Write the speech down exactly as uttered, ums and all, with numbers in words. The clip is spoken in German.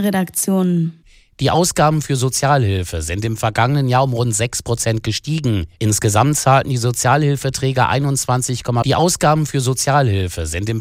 Nachrichtenredaktion. Die Ausgaben für Sozialhilfe sind im vergangenen Jahr um rund sechs Prozent gestiegen. Insgesamt zahlten die Sozialhilfeträger einundzwanzig, die Ausgaben für Sozialhilfe sind im